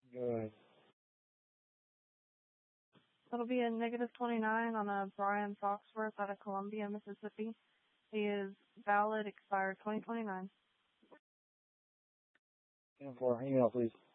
Go ahead. It'll be a -29 on a Brian Foxworth out of Columbia, Mississippi. He is valid, expired 2029. 10-4, email please.